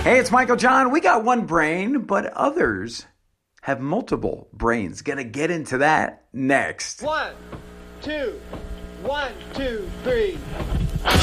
Hey, it's Michael John. We got one brain, but others have multiple brains. Gonna get into that next. 1, 2, 1, 2, 3.